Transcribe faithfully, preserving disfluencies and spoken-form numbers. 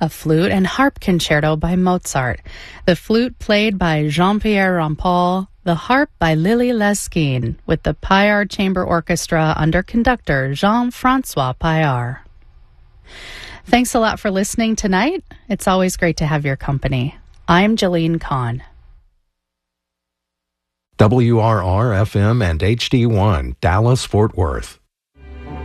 a flute and harp concerto by Mozart, the flute played by Jean-Pierre Rampal, the harp by Lily Lesquin, with the Payard Chamber Orchestra under conductor Jean-Francois Payard. Thanks a lot for listening tonight. It's always great to have your company. I'm Jolene Kahn. W R R F M and H D one, Dallas, Fort Worth.